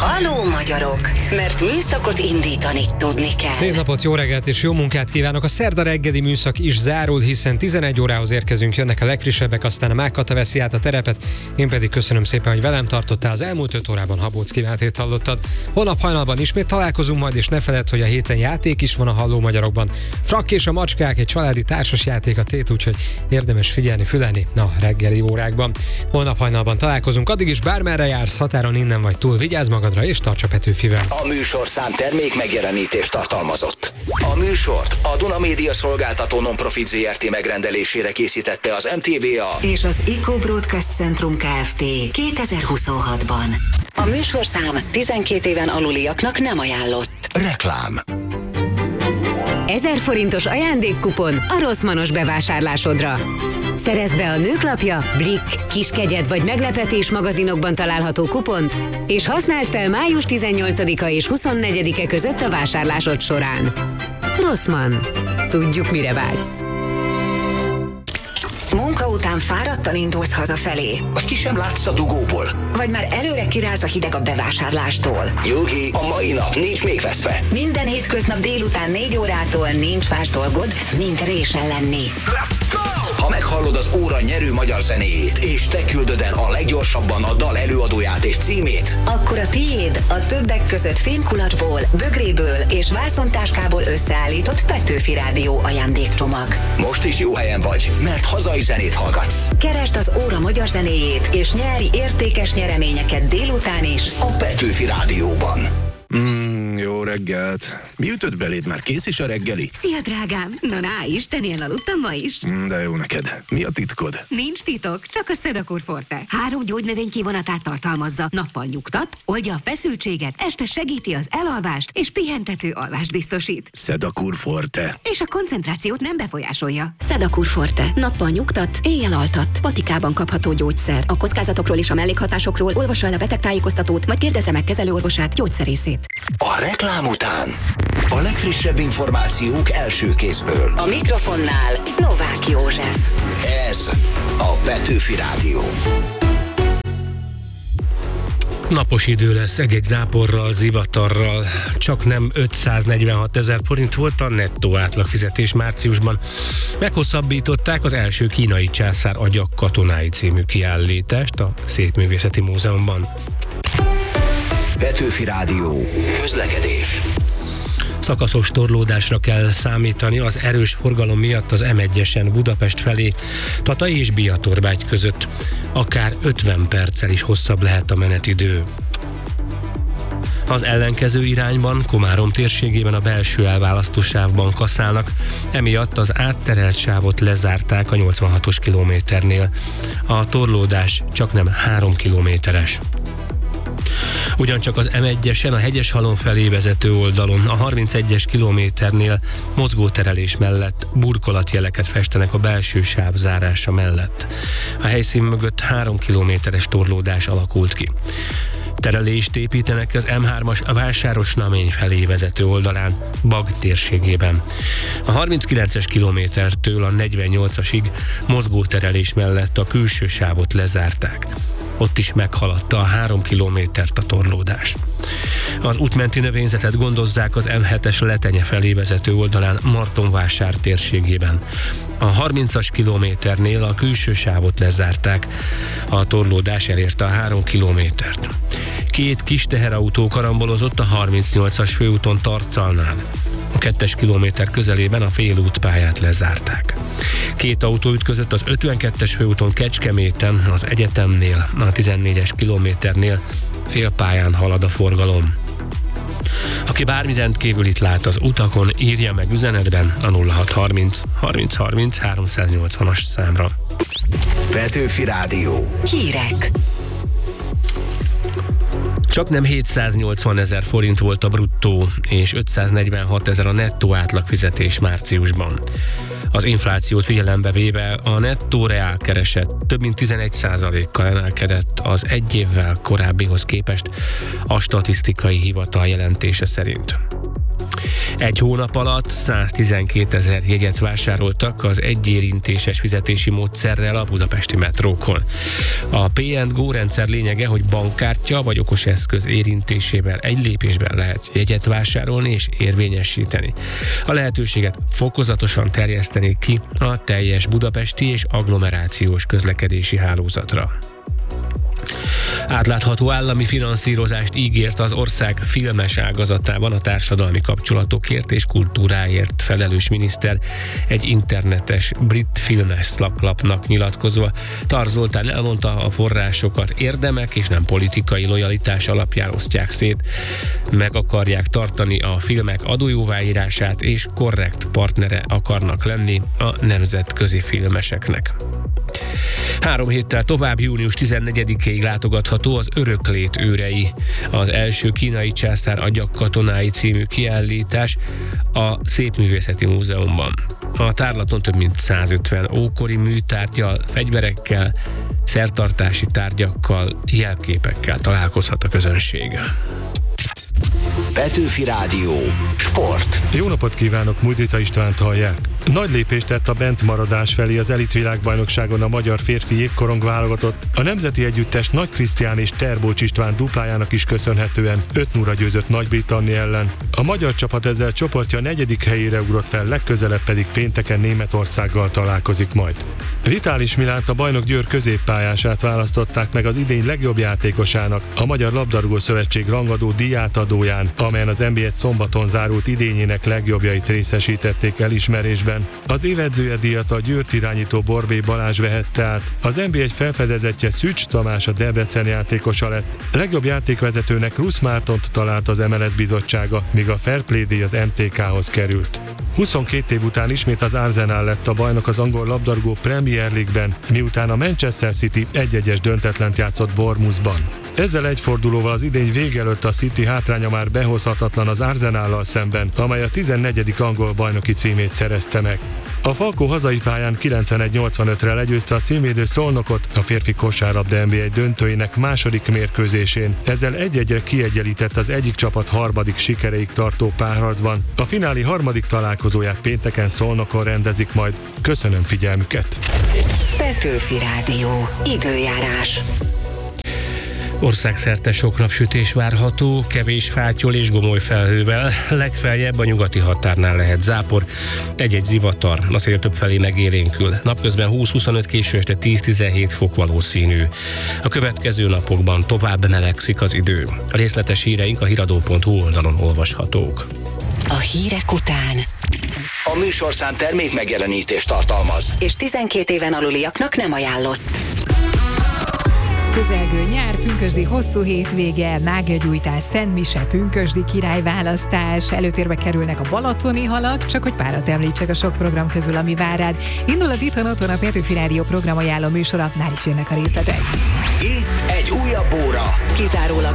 Halló magyarok! Mert műszakot indítani tudni kell. Szép napot, jó reggelt és jó munkát kívánok! A szerda reggeli műszak is zárul, hiszen 11 órához érkezünk, jönnek a legfrissebbek, aztán a Mágkata veszi át a terepet. Én pedig köszönöm szépen, hogy velem tartottál. Az elmúlt 5 órában Habóc Kiváltét hallottad. Holnap hajnalban ismét találkozunk majd, és ne feledd, hogy a héten játék is van a Halló magyarokban. Frakk és a macskák, egy családi társas játék a tét, úgyhogy érdemes figyelni, fülelni a reggeli órákban. Holnap hajnalban találkozunk, addig is bármerre jársz, határon innen vagy túl, vigyázz magadra és tarts a Petőfivel. A műsorszám termék megjelenítést tartalmazott. A műsort a Duna Média Szolgáltató Non-Profit Zrt. Megrendelésére készítette az MTVA és az Eco Broadcast Centrum Kft. 2026-ban. A műsorszám 12 éven aluliaknak nem ajánlott. Reklám. 1000 forintos ajándékkupon a Rossmannos bevásárlásodra. Szerezd be a Nőklapja, Blick, Kiskegyed vagy Meglepetés magazinokban található kupont, és használd fel május 18-a és 24-e között a vásárlásod során. Rossmann. Tudjuk, mire vágysz. Munka után fáradtan indulsz hazafelé. Vagy ki sem látsz a dugóból. Vagy már előre kiráz a hideg a bevásárlástól. Nyugi, a mai nap nincs még veszve. Minden hétköznap délután 4 órától nincs más dolgod, mint résen lenni. Let's go! Ha meghallod az óra nyerő magyar zenéjét, és te küldöd el a leggyorsabban a dal előadóját és címét, akkor a tiéd a többek között fémkulacsból, bögréből és vászontáskából összeállított Petőfi Rádió ajándékcsomag. most is jó helyen vagy, mert hazai zenét hallgatsz. Keresd az óra magyar zenéjét, és nyerj értékes nyereményeket délután is A Petőfi Rádióban. Jó reggelt. Mi ütött beléd? Már kész is a reggeli? Szia, drágám! Na, istenén aludtam ma is. De jó neked. Mi a titkod? Nincs titok, csak a Sedakur Forte. 3 gyógynövény kivonatát tartalmazza. Nappal nyugtat, oldja a feszültséget, este segíti az elalvást, és pihentető alvást biztosít. Sedakur Forte. És a koncentrációt nem befolyásolja. Sedakur Forte. Nappal nyugtat, éjjel altat. Patikában kapható gyógyszer. A kockázatokról és a mellékhatásokról olvassa el a betegtájékoztatót, majd kérdezze meg kezelőorvosát, gyógyszerészét. A reklám után a legfrissebb információk első kézből. A mikrofonnál Novák József. Ez a Petőfi Rádió. Napos idő lesz, egy-egy záporral, zivatarral. Csak nem 546 000 forint volt a nettó átlagfizetés márciusban. Meghosszabbították az első kínai császár agyak katonái című kiállítást a Szépművészeti Múzeumban. Petőfi Rádió. Közlekedés. Szakaszos torlódásra kell számítani az erős forgalom miatt az M1-esen Budapest felé, Tatai és Biatorbágy között. Akár 50 perccel is hosszabb lehet a menetidő. Az ellenkező irányban, Komárom térségében a belső elválasztó sávban kaszálnak, emiatt az átterelt sávot lezárták a 86-os kilométernél. A torlódás csaknem 3 kilométeres. Ugyancsak az M1-esen a Hegyeshalom felé vezető oldalon a 31-es kilométernél mozgóterelés mellett burkolatjeleket festenek a belső sáv zárása mellett. A helyszín mögött 3 kilométeres torlódás alakult ki. Terelést építenek az M3-as a Vásáros-Namény felé vezető oldalán, Bag térségében. A 39-es kilométertől a 48-asig mozgóterelés mellett a külső sávot lezárták. Ott is meghaladta a 3 kilométert a torlódás. Az útmenti növényzetet gondozzák az M7-es Letenye felé vezető oldalán Martonvásár térségében. A 30-as kilométernél a külső sávot lezárták. A torlódás elérte a 3 kilométert. 2 kis teherautó karambolozott a 38-as főúton Tarcalnál. A 2-es kilométer közelében a félútpályát lezárták. 2 autó ütközött az 52-es főúton Kecskeméten, az egyetemnél, a 14-es kilométernél félpályán halad a forgalom. Aki bármi rendkívülit lát az utakon, írja meg üzenetben a 0630 30 30 380-as számra. Petőfi Rádió. Hírek. Csak nem 780 000 forint volt a bruttó, és 546 000 a nettó átlagfizetés márciusban. Az inflációt figyelembe véve a nettó reálkereset több mint 11%-kal emelkedett az egy évvel korábbihoz képest a statisztikai hivatal jelentése szerint. Egy hónap alatt 112 000 jegyet vásároltak az egyérintéses fizetési módszerrel a budapesti metrókon. A P&Go rendszer lényege, hogy bankkártya vagy okoseszköz érintésével egy lépésben lehet jegyet vásárolni és érvényesíteni. A lehetőséget fokozatosan terjeszteni ki a teljes budapesti és agglomerációs közlekedési hálózatra. Átlátható állami finanszírozást ígért az ország filmes ágazatában a társadalmi kapcsolatokért és kultúráért felelős miniszter egy internetes brit filmes szaklapnak nyilatkozva. Tar Zoltán elmondta, a forrásokat érdemek és nem politikai lojalitás alapján osztják szét. Meg akarják tartani a filmek adójóváírását és korrekt partnere akarnak lenni a nemzetközi filmeseknek. 3 héttel tovább június 14-ig látogatható az Öröklét őrei, az első kínai császár agyak-katonái című kiállítás a Szépművészeti Múzeumban. A tárlaton több mint 150 ókori műtárggyal, fegyverekkel, szertartási tárgyakkal, jelképekkel találkozhat a közönség. Petőfi Rádió. Sport. Jó napot kívánok, Mudrica Istvánt hallják. Nagy lépést tett a bentmaradás felé az elitvilágbajnokságon a magyar férfi jégkorong válogatott. A nemzeti együttes Nagy Krisztián és Terbolcs István duplájának is köszönhetően 5-0 győzött Nagy-Britannia ellen. A magyar csapat ezzel csoportja 4. helyére ugrott fel, legközelebb pedig pénteken Németországgal találkozik majd. Vitális Milánt, a bajnok Győr középpályását választották meg az idény legjobb játékosának a Magyar Labdarúgó Szövetség rangadó díjátadóján, amelyen az NB1 szombaton zárult idényének legjobbjait részesítették elismerésben. Az évedzője díjat a Győrt irányító Borbély Balázs vehette át. Az NB1 felfedezettje Szücs Tamás a Debrecen játékosa lett. Legjobb játékvezetőnek Rusz Mártont talált az MLS bizottsága, míg a Fair Play díj az MTK-hoz került. 22 év után ismét az Arsenal lett a bajnok az angol labdarúgó Premier League-ben, miután a Manchester City 1-1-es döntetlent játszott Bournemouthban. Ezzel egy fordulóval az idény vége előtt a City hátránya már behozhatatlan az Arsenallal szemben, amely a 14. angol bajnoki címét szerezte meg. A Falkó hazai pályán 91-85-re legyőzte a címvédő Szolnokot a férfi kosárlabda NB1 döntőinek második mérkőzésén. Ezzel 1-1-re kiegyenlített az egyik csapat harmadik sikereig tartó párharcban. A fináli harmadik találkozóját pénteken Szolnokon rendezik majd. Köszönöm figyelmüket! Petőfi Rádió. Időjárás. Országszerte sok napsütés várható, kevés fátyol és gomoly felhővel, legfeljebb a nyugati határnál lehet zápor, egy-egy zivatar, a szél többfelé megélénkül. Napközben 20-25, késő este 10-17 fok valószínű. A következő napokban tovább melegszik az idő. A részletes híreink a hiradó.hu oldalon olvashatók. A hírek után A műsorszám termék megjelenítést tartalmaz. és 12 éven aluliaknak nem ajánlott. Közelgő nyár, pünkösdi hosszú hétvége, mágiagyújtás, Szentmise, pünkösdi királyválasztás, előtérbe kerülnek a balatoni halak, csak hogy párat említsek a sok program közül, ami vár rád. Indul az Itthon Otthon, a Petőfi Rádió programajánló műsora, már is jönnek a részletek. Itt egy újabb óra. Kizárólag